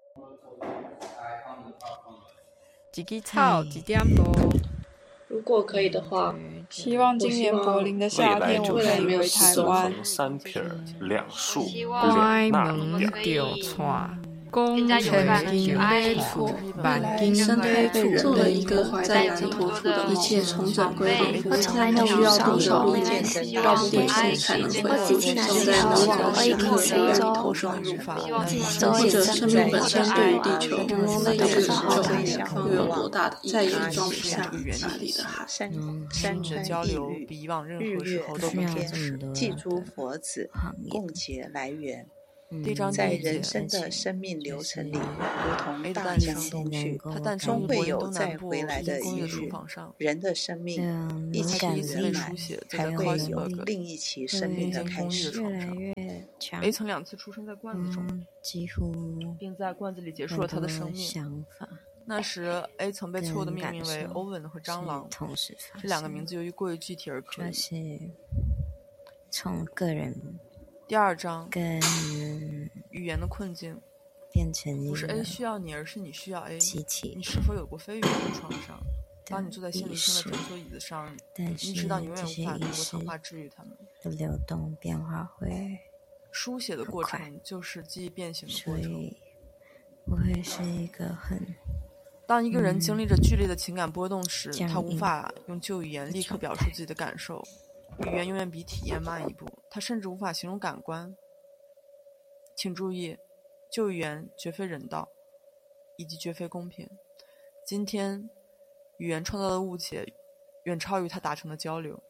一支草，一点露。 如果可以的话， 希望今年柏林的夏天我可以回台湾。 3撇2竖关那门一点。 就串，公锤金杯处，万金被杯做了一个在南土处的一切重整归零， 我从来都需要多少路面径，要不回去才能回来，总在难忘的时刻永远头上，或者生命本身对于地球形容的一个宇宙又有多大的意义？再也装不下那里的海。 山川地域，日月风天，祭诸佛子，共结来源。在人生的生命流程里，如同大江东去，终会有再回来的一日。人的生命一起圆满，才会有另一期生命的开始。 越来越强。 A 曾2次出生在罐子中， 几乎并在罐子里结束了他的生命。 想法。 那时 A 曾被错误地命名为欧文和蟑螂，这2个名字由于过于具体而可疑。 这是从个人第2章跟语言的困境， 变成不是 A 需要你，而是你需要 A。 机器， 你是否有过非语言的创伤？当你坐在心理厅的诊所椅子上，你知道你永远无法通过谈话治愈他们。 的流动变化会书写的过程就是记忆变形的过程， 所以不会是一个很。 当一个人经历着剧烈的情感波动时，他无法用旧语言立刻表述自己的感受。语言永远比体验慢一步，它甚至无法形容感官。请注意，旧语言绝非人道，以及绝非公平。今天，语言创造的误解远超于它达成的交流。